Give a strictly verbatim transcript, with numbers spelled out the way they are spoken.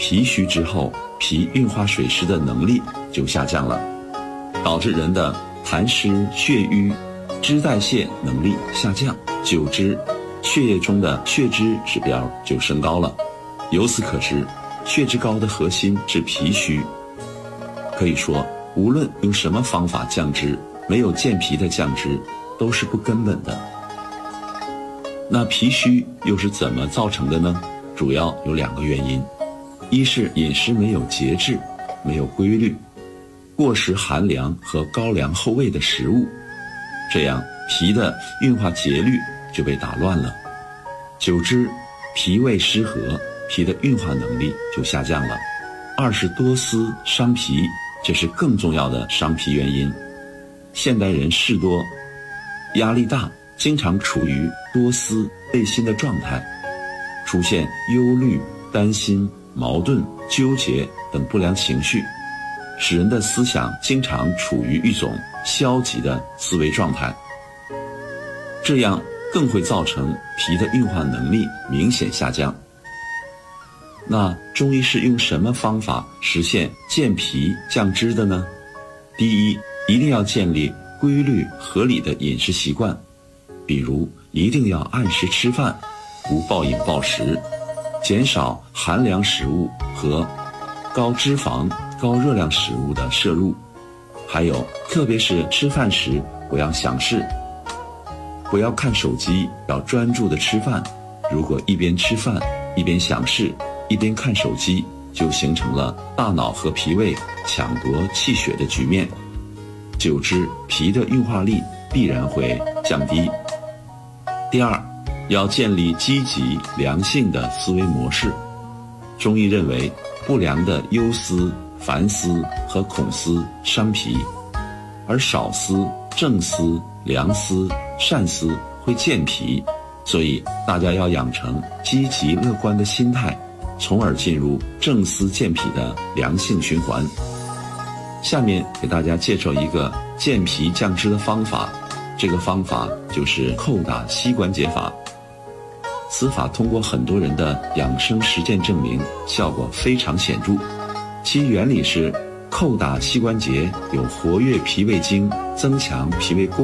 脾虚之后，脾运化水湿的能力就下降了，导致人的痰湿、血瘀、脂代谢能力下降，久之，血液中的血脂指标就升高了。由此可知，血脂高的核心是脾虚。可以说，无论用什么方法降脂，没有健脾的降脂都是不根本的。那脾虚又是怎么造成的呢？主要有两个原因，一是饮食没有节制，没有规律，过食寒凉和高粱厚味的食物，这样脾的运化节律就被打乱了，久之，脾胃失和，脾的运化能力就下降了。二是多思伤脾，这是更重要的伤脾原因。现代人事多，压力大，经常处于多思背心的状态，出现忧虑、担心、矛盾、纠结等不良情绪，使人的思想经常处于一种消极的思维状态，这样更会造成脾的运化能力明显下降。那中医是用什么方法实现健脾降脂的呢？第一，一定要建立规律合理的饮食习惯，比如一定要按时吃饭，不暴饮暴食，减少寒凉食物和高脂肪、高热量食物的摄入。还有，特别是吃饭时不要想事，不要看手机，要专注的吃饭。如果一边吃饭一边想事，一边看手机，就形成了大脑和脾胃抢夺气血的局面，久之，脾的运化力必然会降低。第二，要建立积极良性的思维模式。中医认为，不良的忧思、烦思和恐思伤脾，而少思、正思、良思、善思会健脾，所以大家要养成积极乐观的心态，从而进入正思健脾的良性循环。下面给大家介绍一个健脾降脂的方法，这个方法就是叩打膝关节法。此法通过很多人的养生实践证明，效果非常显著。其原理是叩打膝关节有活跃脾胃经，增强脾胃功